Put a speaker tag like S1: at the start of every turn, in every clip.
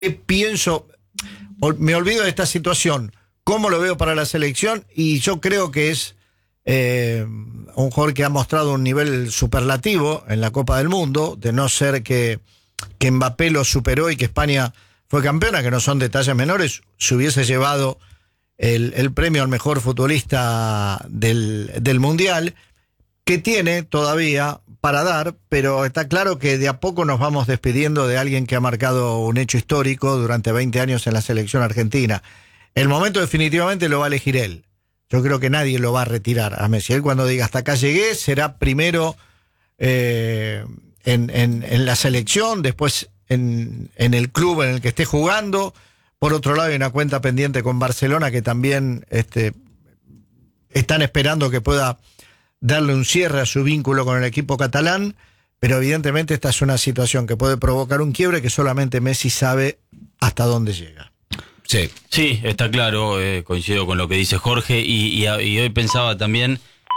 S1: pienso, me olvido de esta situación, cómo lo veo para la selección, y yo creo que es un jugador que ha mostrado un nivel superlativo en la Copa del Mundo, de no ser que Mbappé lo superó y que España fue campeona, que no son detalles menores, se hubiese llevado el premio al mejor futbolista del Mundial, que tiene todavía para dar, pero está claro que de a poco nos vamos despidiendo de alguien que ha marcado un hecho histórico durante 20 años en la selección argentina. El momento definitivamente lo va a elegir él. Yo creo que nadie lo va a retirar a Messi. Él, cuando diga hasta acá llegué, será primero en la selección, después en el club en el que esté jugando. Por otro lado, hay una cuenta pendiente con Barcelona que también están esperando que pueda darle un cierre a su vínculo con el equipo catalán, pero evidentemente esta es una situación que puede provocar un quiebre que solamente Messi sabe hasta dónde llega.
S2: Sí, está claro, coincido con lo que dice Jorge, y hoy pensaba también,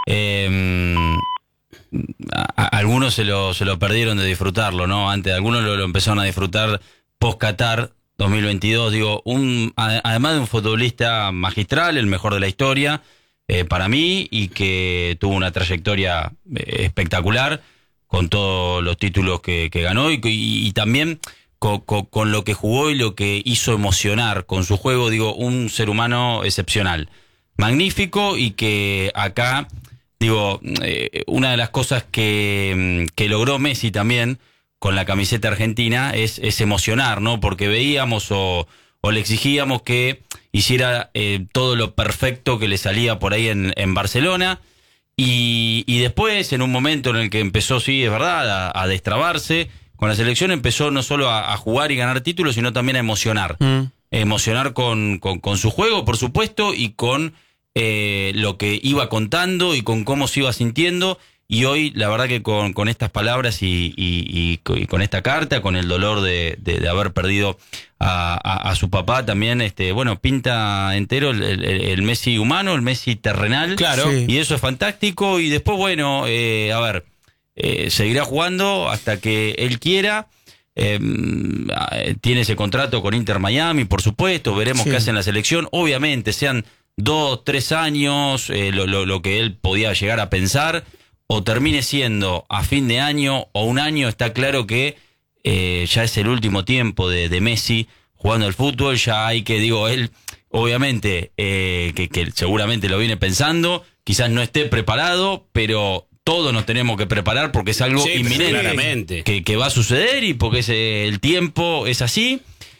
S2: algunos se lo perdieron de disfrutarlo, ¿no? Antes, algunos lo empezaron a disfrutar post-Qatar 2022, digo, además de un futbolista magistral, el mejor de la historia, para mí, y que tuvo una trayectoria espectacular, con todos los títulos que ganó, y también con lo que jugó y lo que hizo emocionar con su juego, digo, un ser humano excepcional, magnífico, y que acá, digo, una de las cosas que logró Messi también con la camiseta argentina es emocionar, ¿no? Porque veíamos o le exigíamos que hiciera todo lo perfecto que le salía por ahí en Barcelona, y después, en un momento en el que empezó, sí, es verdad, a destrabarse con la selección, empezó no solo a jugar y ganar títulos, sino también a emocionar. Emocionar con su juego, por supuesto, y con lo que iba contando y con cómo se iba sintiendo. Y hoy, la verdad que con estas palabras y con esta carta, con el dolor de haber perdido a su papá también, bueno, pinta entero el Messi humano, el Messi terrenal. Claro. Sí. Y eso es fantástico. Y después, bueno, seguirá jugando hasta que él quiera. Tiene ese contrato con Inter Miami, por supuesto. Veremos qué hace en la selección. Obviamente, sean 2, 3 años, lo que él podía llegar a pensar, o termine siendo a fin de año o un año, está claro que ya es el último tiempo de Messi jugando al fútbol. Ya hay que, digo, él obviamente que seguramente lo viene pensando, quizás no esté preparado, pero todos nos tenemos que preparar porque es algo inminente, que va a suceder, y porque el tiempo es así.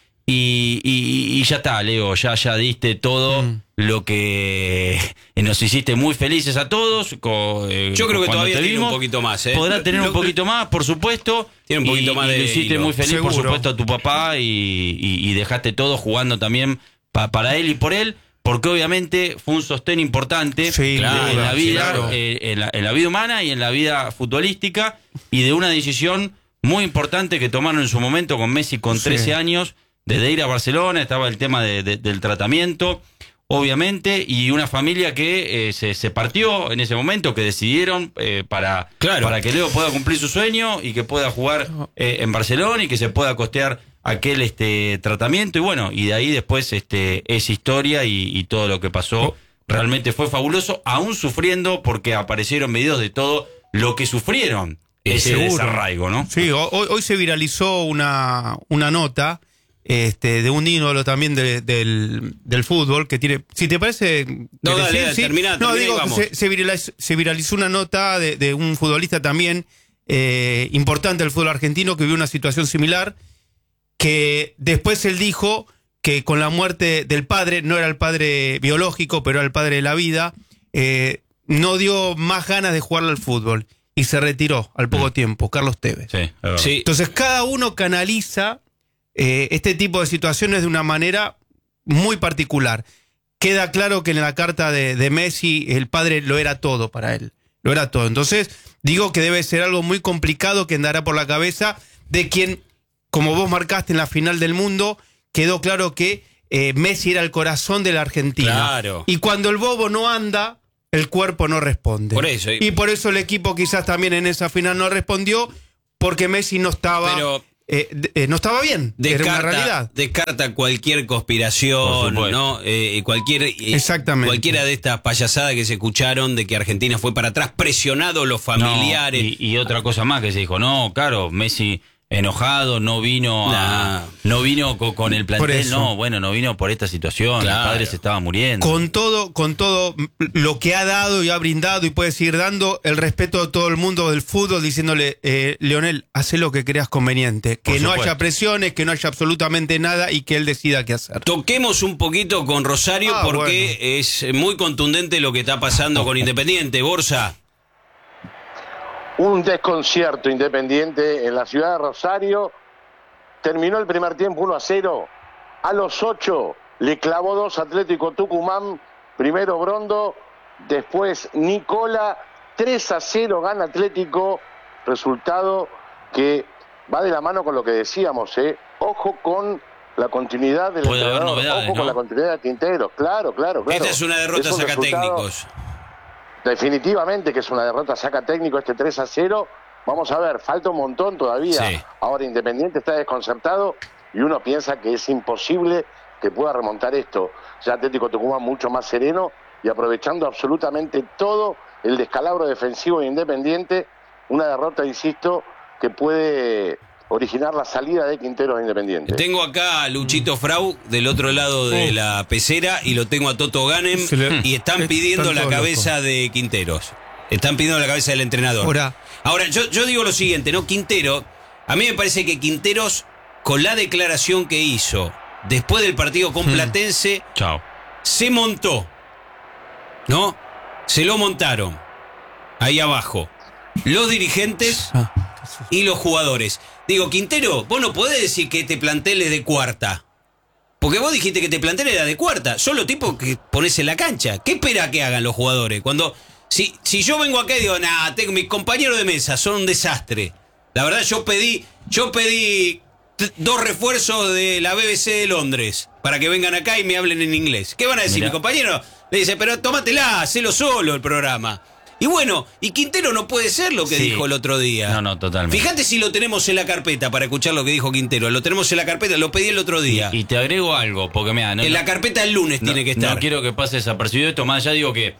S2: Y ya está, Leo, ya diste todo lo que nos hiciste muy felices a todos.
S3: Yo creo que todavía tiene un poquito más.
S2: Podrá tener un poquito más, por supuesto.
S3: Tiene un poquito más de
S2: lo hiciste muy feliz, seguro, por supuesto, a tu papá, y dejaste todo jugando también para él y por él, porque obviamente fue un sostén importante en la vida, en la vida humana y en la vida futbolística, y de una decisión muy importante que tomaron en su momento con Messi con 13 años. Desde ir a Barcelona estaba el tema del tratamiento, obviamente, y una familia que se partió en ese momento, que decidieron para que Leo pueda cumplir su sueño y que pueda jugar en Barcelona y que se pueda costear aquel tratamiento. Y bueno, y de ahí después es historia, y todo lo que pasó realmente fue fabuloso, aún sufriendo, porque aparecieron videos de todo lo que sufrieron ese desarraigo, ¿no?
S4: Sí, hoy se viralizó una nota de un ídolo también del fútbol, que tiene, si te parece,
S3: termina,
S4: digo, se viralizó una nota de un futbolista también importante del fútbol argentino, que vivió una situación similar, que después él dijo que con la muerte del padre, no era el padre biológico, pero era el padre de la vida, no dio más ganas de jugar al fútbol y se retiró al poco tiempo. Carlos Tevez.
S3: Sí.
S4: Entonces cada uno canaliza este tipo de situaciones de una manera muy particular. Queda claro que en la carta de Messi, el padre lo era todo para él, lo era todo. Entonces digo que debe ser algo muy complicado que andará por la cabeza de quien, como vos marcaste en la final del mundo, quedó claro que Messi era el corazón de la Argentina.
S3: Claro.
S4: Y cuando el bobo no anda, el cuerpo no responde.
S3: Por eso.
S4: Y por eso el equipo quizás también en esa final no respondió, porque Messi no estaba no estaba bien. Era una realidad.
S3: Descarta cualquier conspiración, ¿no?
S4: Exactamente.
S3: Cualquiera de estas payasadas que se escucharon de que Argentina fue para atrás, presionado los familiares.
S2: No, y otra cosa más que se dijo, no, claro, Messi enojado, no vino con el plantel, no vino por esta situación,
S3: claro.
S2: Los padres estaban muriendo.
S4: Con todo lo que ha dado y ha brindado y puede seguir dando, el respeto de todo el mundo del fútbol, diciéndole, Leonel, haz lo que creas conveniente, que no haya presiones, que no haya absolutamente nada y que él decida qué hacer.
S3: Toquemos un poquito con Rosario porque es muy contundente lo que está pasando con Independiente. Borsa.
S5: Un desconcierto Independiente en la ciudad de Rosario. Terminó el primer tiempo 1-0. A los 8 le clavó 2 Atlético Tucumán. Primero Brondo, después Nicola. 3-0 gana Atlético. Resultado que va de la mano con lo que decíamos, ¿eh? Ojo con la continuidad del entrenador. Ojo con la continuidad de Quintero. Claro.
S3: Esta es una derrota saca técnicos.
S5: Definitivamente que es una derrota saca técnico este 3-0. Vamos a ver, falta un montón todavía.
S3: Sí.
S5: Ahora Independiente está desconcertado y uno piensa que es imposible que pueda remontar esto. Ya Atlético Tucumán mucho más sereno y aprovechando absolutamente todo el descalabro defensivo de Independiente. Una derrota, insisto, que puede originar la salida de Quintero a Independiente.
S3: Tengo acá a Luchito Frau del otro lado de la pecera y lo tengo a Toto Ganem y están pidiendo la cabeza de Quinteros. Están pidiendo la cabeza del entrenador. Ahora, yo digo lo siguiente, ¿no? Quintero, a mí me parece que Quinteros, con la declaración que hizo después del partido con Platense, se montó, ¿no? Se lo montaron ahí abajo los dirigentes y los jugadores. Digo, Quintero, vos no podés decir que este plantel es de cuarta. Porque vos dijiste que este plantel era de cuarta. Son los tipos que pones en la cancha. ¿Qué espera que hagan los jugadores? Si yo vengo acá y digo, tengo mis compañeros de mesa, son un desastre. La verdad, yo pedí 2 refuerzos de la BBC de Londres para que vengan acá y me hablen en inglés. ¿Qué van a decir mis compañeros? Le dice, pero tómatela, hacelo solo el programa. Y bueno, y Quintero no puede ser lo que dijo el otro día.
S2: No, totalmente.
S3: Fíjate si lo tenemos en la carpeta para escuchar lo que dijo Quintero. Lo tenemos en la carpeta, lo pedí el otro día.
S2: Y te agrego algo, porque mira,
S3: en la carpeta el lunes tiene que estar.
S2: No quiero que pase desapercibido esto, más allá digo que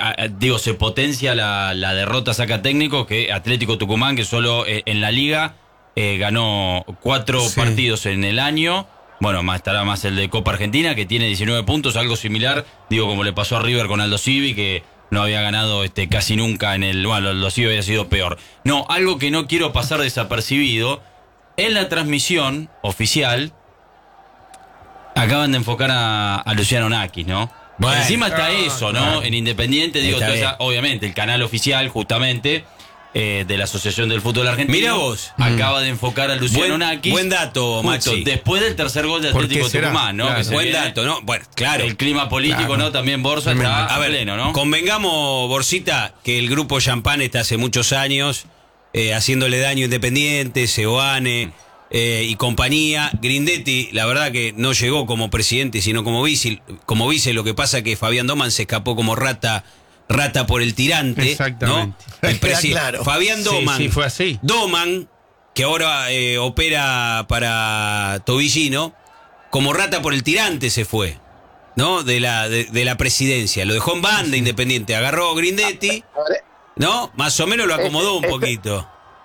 S2: se potencia la derrota saca técnico, que Atlético Tucumán, que solo en la liga ganó 4 partidos en el año. Bueno, estará más el de Copa Argentina, que tiene 19 puntos, algo similar, como le pasó a River con Aldo Civi, que no había ganado casi nunca en el... Bueno, Aldo Civi había sido peor. No, algo que no quiero pasar desapercibido, en la transmisión oficial acaban de enfocar a Luciano Nakis, ¿no? Bueno, encima está eso, ¿no? En Independiente, obviamente, el canal oficial, justamente, de la Asociación del Fútbol Argentino.
S3: Mira vos.
S2: Acaba de enfocar a Luciano Nakis.
S3: Buen dato, Maxi.
S2: Después del tercer gol de Atlético Tucumán, ¿no?
S3: Claro. Buen dato, ¿no? Bueno, claro.
S2: El clima político, ¿no? También Borsa está a pleno, ¿no?
S3: Convengamos, Borsita, que el grupo Champán está hace muchos años haciéndole daño a Independiente, Seoane y compañía. Grindetti, la verdad que no llegó como presidente, sino como vice. Lo que pasa que Fabián Doman se escapó como rata por el tirante.
S4: Exactamente.
S3: ¿No?
S1: Claro.
S3: Fabián Doman.
S4: Sí, fue así.
S3: Doman, que ahora opera para Tobillino, como rata por el tirante se fue, ¿no? De la presidencia. Lo dejó en banda Independiente. Agarró Grindetti, ¿no? Más o menos lo acomodó un poquito.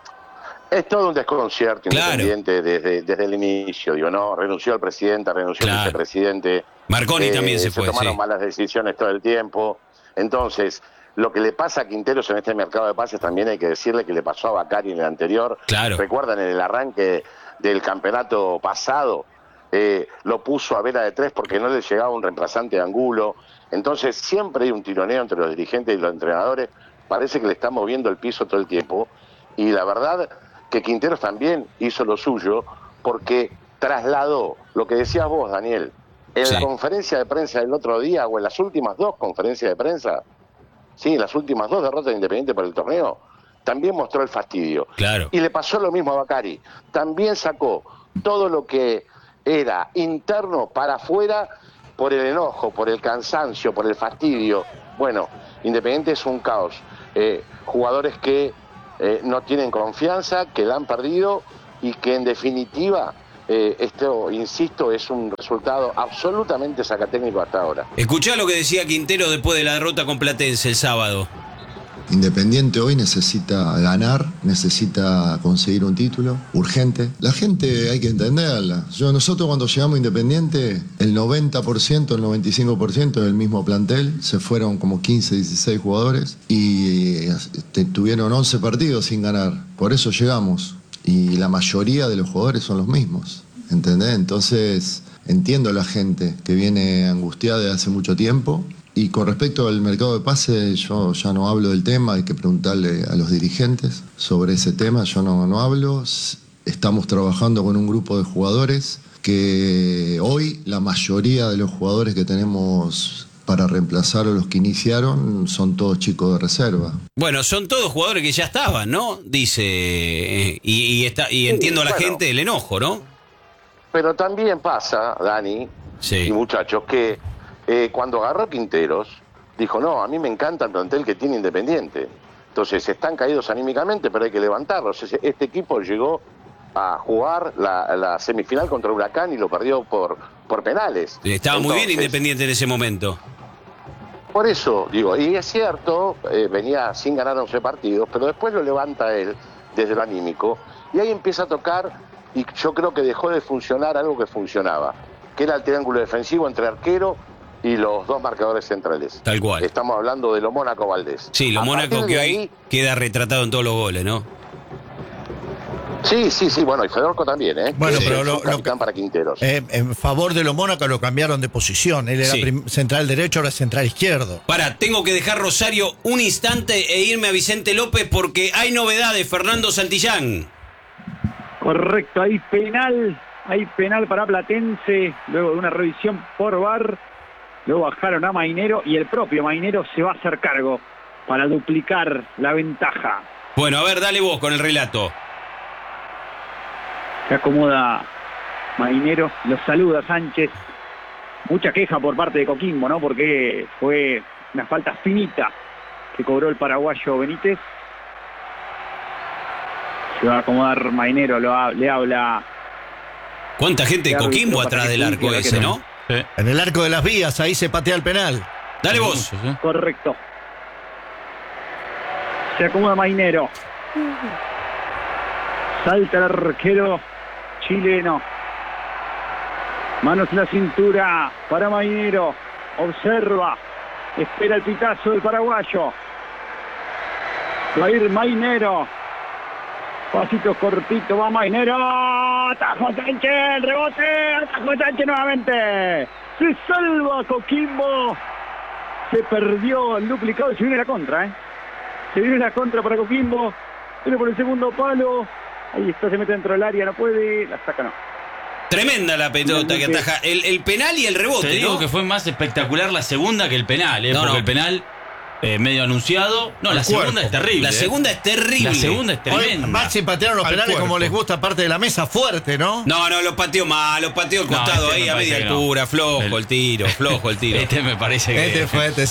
S5: Es todo un desconcierto Independiente desde el inicio, ¿no? Renunció el presidente, renunció el vicepresidente.
S3: Marconi también se fue.
S5: Se tomaron malas decisiones todo el tiempo. Entonces, lo que le pasa a Quinteros en este mercado de pases también hay que decirle que le pasó a Bacari en el anterior.
S3: Claro.
S5: Recuerdan en el arranque del campeonato pasado, lo puso a Vera de 3 porque no le llegaba un reemplazante de Angulo. Entonces, siempre hay un tironeo entre los dirigentes y los entrenadores. Parece que le están moviendo el piso todo el tiempo. Y la verdad que Quinteros también hizo lo suyo porque trasladó lo que decías vos, Daniel. En la conferencia de prensa del otro día, o en las últimas 2 conferencias de prensa, en las últimas 2 derrotas de Independiente por el torneo, también mostró el fastidio.
S3: Claro.
S5: Y le pasó lo mismo a Bacari. También sacó todo lo que era interno para afuera por el enojo, por el cansancio, por el fastidio. Bueno, Independiente es un caos. Jugadores que no tienen confianza, que la han perdido y que en definitiva esto, insisto, es un resultado absolutamente sacatécnico hasta ahora.
S3: Escuchá lo que decía Quintero después de la derrota con Platense el sábado.
S6: Independiente hoy necesita ganar, necesita conseguir un título urgente. La gente hay que entenderla. Nosotros cuando llegamos a Independiente, el 90%, el 95% del mismo plantel, se fueron como 15, 16 jugadores y tuvieron 11 partidos sin ganar. Por eso llegamos. Y la mayoría de los jugadores son los mismos, ¿entendés? Entonces entiendo a la gente que viene angustiada de hace mucho tiempo. Y con respecto al mercado de pases, yo ya no hablo del tema, hay que preguntarle a los dirigentes sobre ese tema, yo no hablo. Estamos trabajando con un grupo de jugadores que hoy la mayoría de los jugadores que tenemos para reemplazar a los que iniciaron son todos chicos de reserva.
S3: Bueno, son todos jugadores que ya estaban, ¿no? Dice, y entiendo a la gente el enojo, ¿no?
S5: Pero también pasa, Dani y muchachos, que cuando agarró Quinteros, dijo, no, a mí me encanta el plantel que tiene Independiente. Entonces están caídos anímicamente, pero hay que levantarlos. Este equipo llegó a jugar la semifinal contra Huracán y lo perdió por penales.
S3: Estaba muy bien Independiente en ese momento.
S5: Por eso, digo, y es cierto, venía sin ganar 11 partidos, pero después lo levanta él desde lo anímico, y ahí empieza a tocar, y yo creo que dejó de funcionar algo que funcionaba, que era el triángulo defensivo entre arquero y los dos marcadores centrales.
S3: Tal cual.
S5: Estamos hablando de lo Mónaco Valdés.
S3: Sí, lo Mónaco que hoy queda retratado en todos los goles, ¿no?
S5: Sí, bueno, y Fedorco también, ¿eh?
S1: Bueno,
S5: que
S1: pero
S5: es un capitán para Quinteros.
S1: En favor de lo Mónaco lo cambiaron de posición. Él era central derecho, ahora central izquierdo.
S3: Tengo que dejar Rosario un instante e irme a Vicente López porque hay novedades, Fernando Santillán.
S7: Correcto, hay penal para Platense, luego de una revisión por VAR, luego bajaron a Mainero y el propio Mainero se va a hacer cargo para duplicar la ventaja.
S3: Bueno, a ver, dale vos con el relato.
S7: Se acomoda Mainero, lo saluda Sánchez. Mucha queja por parte de Coquimbo, ¿no? Porque fue una falta finita que cobró el paraguayo Benítez. Se va a acomodar Mainero, le habla.
S3: ¿Cuánta gente de Coquimbo atrás del arco ese, no?
S1: Sí. En el arco de las vías, ahí se patea el penal.
S3: Dale vos.
S7: Correcto. Se acomoda Mainero. Salta el arquero chileno. Manos en la cintura para Mainero. Observa. Espera el pitazo del paraguayo. Va a ir Mainero. Pasitos cortitos, va Mainero. Atajó Sánchez, el rebote. Atajó Sánchez nuevamente. Se salva Coquimbo. Se perdió el duplicado y se viene la contra, Se viene la contra para Coquimbo. Viene por el segundo palo. Ahí está, se mete dentro del área, no puede, la saca, no.
S3: Tremenda la pelota que ataja. El penal y el rebote,
S2: Te digo,
S3: ¿no?
S2: que fue más espectacular la segunda que el penal, porque el penal medio anunciado. No, la segunda es terrible.
S3: La segunda es terrible.
S2: La segunda es tremenda.
S1: Maxi patearon los penales como les gusta, parte de la mesa, fuerte, ¿no?
S3: No, lo pateó mal, lo pateó al costado ahí a media altura, flojo el tiro.
S2: Este me parece que...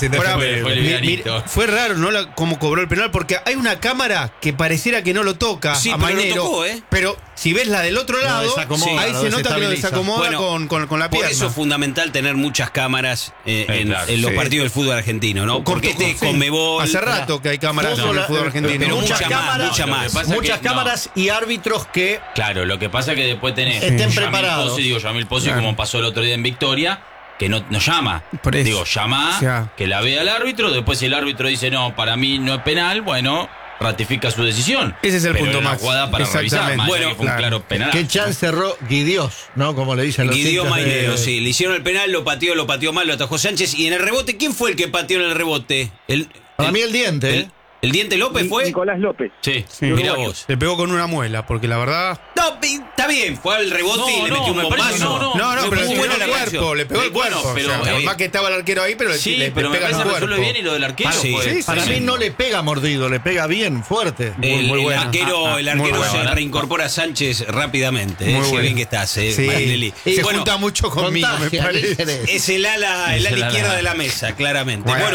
S4: Fue raro, ¿no? Cómo cobró el penal, porque hay una cámara que pareciera que no lo toca a Mainero,
S3: lo tocó,
S4: pero si ves la del otro lado, ahí se nota que lo desacomoda con la pierna.
S3: Por eso es fundamental tener muchas cámaras en los partidos del fútbol argentino, ¿no? Porque Conmebol.
S4: Hace rato que hay cámaras en el fútbol argentino.
S3: Pero
S1: muchas cámaras y árbitros que...
S2: Claro, lo que pasa es que después tenés...
S1: Estén preparados.
S2: Yamil Pozzi, como pasó el otro día en Victoria, que no llama. Llama, que la vea al árbitro, después si el árbitro dice, no, para mí no es penal, bueno... ratifica su decisión.
S4: Ese es el punto más.
S2: Para revisar, bueno, fue un claro penal.
S1: Qué chance cerró Guidiós, ¿no? Como le dicen los
S3: Guidió Mainero,
S1: sí.
S3: Le hicieron el penal, lo pateó mal, lo atajó Sánchez. Y en el rebote, ¿quién fue el que pateó en el rebote?
S1: Para mí el Diente,
S3: ¿El Diente López fue?
S7: Nicolás López.
S3: Sí. Mirá vos.
S4: Le pegó con una muela, porque la verdad...
S3: No, está bien, fue al rebote y le metió un bombazo.
S4: No, pero le pegó el cuerpo, le pegó el cuerpo.
S2: Pero
S4: más que estaba el arquero ahí, pero le
S2: pero
S4: pega
S2: me parece
S4: el
S2: que
S4: cuerpo.
S2: resuelve bien y lo del arquero.
S1: Para mí no le pega mordido, le pega bien, fuerte.
S3: El arquero se reincorpora a Sánchez rápidamente. Qué bien que estás, Marinelli.
S4: Se junta mucho conmigo, me parece.
S3: Es el ala izquierda de la mesa, claramente. Bueno,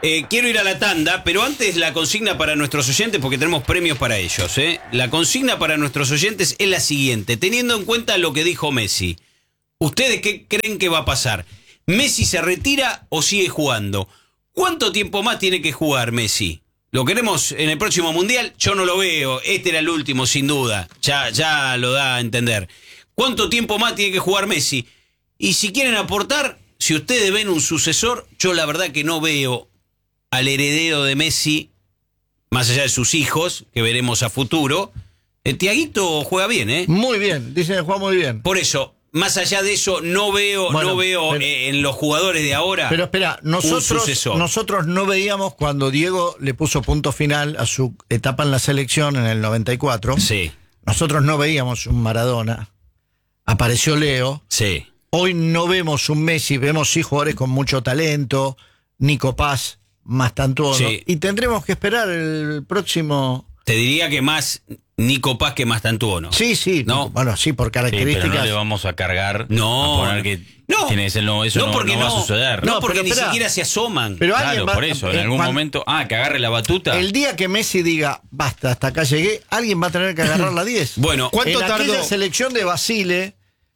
S3: Quiero ir a la tanda, pero antes la consigna para nuestros oyentes, porque tenemos premios para ellos. La consigna para nuestros oyentes es la siguiente, teniendo en cuenta lo que dijo Messi. ¿Ustedes qué creen que va a pasar? ¿Messi se retira o sigue jugando? ¿Cuánto tiempo más tiene que jugar Messi? ¿Lo queremos en el próximo Mundial? Yo no lo veo. Este era el último, sin duda. Ya lo da a entender. ¿Cuánto tiempo más tiene que jugar Messi? Y si quieren aportar, si ustedes ven un sucesor, yo la verdad que no veo al heredero de Messi, más allá de sus hijos, que veremos a futuro. El Thiaguito juega bien, ¿eh?
S1: Muy bien, dicen que juega muy bien.
S3: Por eso, más allá de eso, no veo pero, en los jugadores de ahora.
S1: Pero espera, nosotros no veíamos cuando Diego le puso punto final a su etapa en la selección en el 94.
S3: Sí.
S1: Nosotros no veíamos un Maradona. Apareció Leo.
S3: Sí.
S1: Hoy no vemos un Messi, vemos sí jugadores con mucho talento, Nico Paz, Mastantuono.
S3: Sí.
S1: Y tendremos que esperar el próximo.
S3: Te diría que más Nico Paz que Mastantuono.
S1: Sí,
S3: ¿no?
S1: Bueno, sí, por características.
S2: Sí, pero no le vamos a cargar.
S3: No.
S2: A poner que tiene que ser, eso no va a suceder.
S3: No, porque ni siquiera se asoman.
S1: Pero
S2: claro, por eso, en algún momento. Que agarre la batuta.
S1: El día que Messi diga, basta, hasta acá llegué, alguien va a tener que agarrar la 10.
S3: Bueno,
S1: ¿cuánto tardó? Aquella selección de Basile.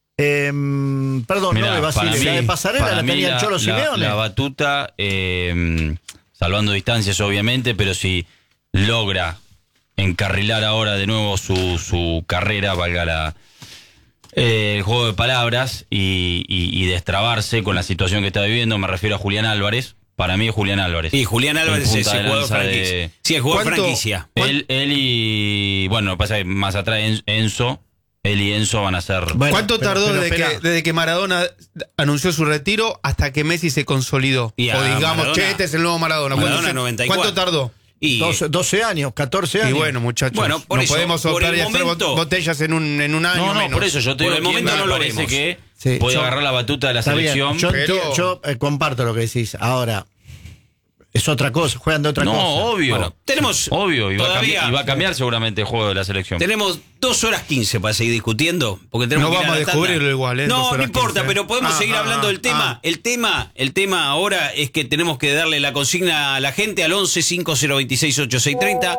S1: Perdón,
S2: mirá,
S1: no de Basile, la de Pasarela la tenía el Cholo Simeone.
S2: La batuta, salvando distancias obviamente, pero si logra encarrilar ahora de nuevo su carrera, valga el juego de palabras, y destrabarse con la situación que está viviendo, me refiero a Julián Álvarez. Para mí es Julián Álvarez.
S3: Y Julián Álvarez es el jugador franquicia. Sí, el jugador franquicia.
S2: Él y, bueno, lo que pasa es que más atrás Enzo. Él y Enzo van a ser...
S4: Bueno, ¿cuánto tardó desde que Maradona anunció su retiro hasta que Messi se consolidó? O digamos, Maradona, este es el nuevo Maradona.
S3: Maradona 94.
S4: ¿Cuánto tardó?
S1: 12 años, 14 años.
S4: Y bueno, muchachos,
S3: por
S4: no
S3: eso,
S4: podemos soltar y hacer botellas en un año menos.
S2: Por eso yo te digo,
S3: el momento no lo
S2: parece
S3: vemos.
S2: que puede agarrar la batuta de la selección.
S1: Yo comparto lo que decís. Ahora, es otra cosa, juegan de otra cosa.
S2: No, obvio.
S3: Bueno, tenemos...
S2: Obvio, y va a cambiar seguramente el juego de la selección.
S3: Tenemos 2 horas 15 para seguir discutiendo. Porque tenemos
S4: no vamos a descubrirlo igual,
S3: No importa, pero podemos seguir hablando del tema. El tema ahora es que tenemos que darle la consigna a la gente al 11-5026-8630.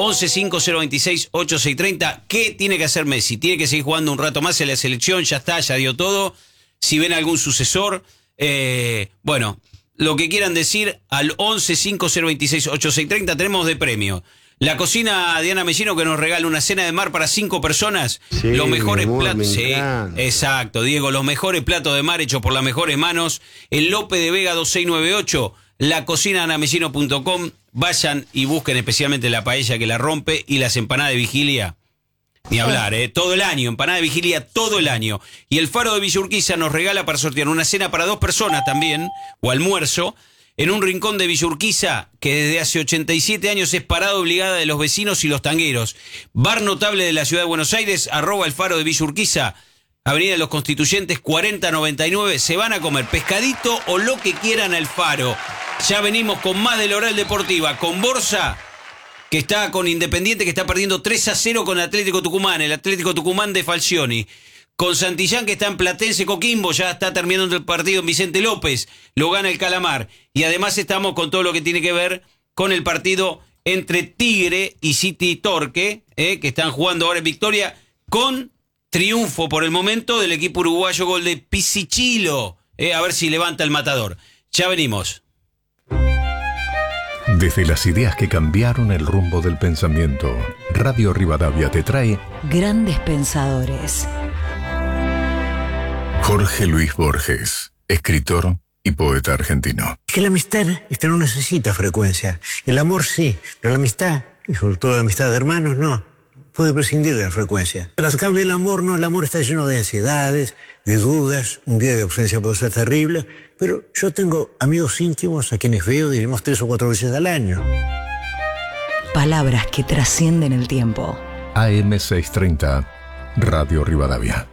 S3: 11-5026-8630. ¿Qué tiene que hacer Messi? ¿Tiene que seguir jugando un rato más en la selección? Ya está, ya dio todo. Si ven algún sucesor, lo que quieran decir al 11-5026-8630 tenemos de premio. La cocina Diana Mellino que nos regala una cena de mar para 5 personas.
S8: Sí,
S3: los mejores platos.
S8: Sí,
S3: exacto, Diego. Los mejores platos de mar hechos por las mejores manos. En Lope de Vega 2698. Lacocinaadanamellino.com. Vayan y busquen especialmente la paella que la rompe y las empanadas de vigilia. Ni hablar, todo el año, empanada de vigilia todo el año. Y el Faro de Villa Urquiza nos regala para sortear una cena para 2 personas también, o almuerzo, en un rincón de Villa Urquiza que desde hace 87 años es parada obligada de los vecinos y los tangueros. Bar notable de la ciudad de Buenos Aires, @ el Faro de Villa Urquiza, Avenida de los Constituyentes 4099. Se van a comer pescadito o lo que quieran al Faro. Ya venimos con más del Oral Deportiva, con Borsa, que está con Independiente, que está perdiendo 3-0 con el Atlético Tucumán de Falcioni. Con Santillán, que está en Platense Coquimbo, ya está terminando el partido en Vicente López, lo gana el Calamar. Y además estamos con todo lo que tiene que ver con el partido entre Tigre y City Torque, que están jugando ahora en Victoria, con triunfo por el momento del equipo uruguayo, gol de Pisichilo. A ver si levanta el matador. Ya venimos.
S9: Desde las ideas que cambiaron el rumbo del pensamiento, Radio Rivadavia te trae
S10: Grandes Pensadores.
S9: Jorge Luis Borges, escritor y poeta argentino.
S8: Es que la amistad no necesita frecuencia. El amor sí, pero la amistad, y sobre todo la amistad de hermanos, no. Puede prescindir de la frecuencia. Pero a cambio el amor no, el amor está lleno de ansiedades, de dudas, un día de ausencia puede ser terrible, pero yo tengo amigos íntimos a quienes veo, diríamos, 3 o 4 veces al año.
S10: Palabras que trascienden el tiempo.
S9: AM 630, Radio Rivadavia.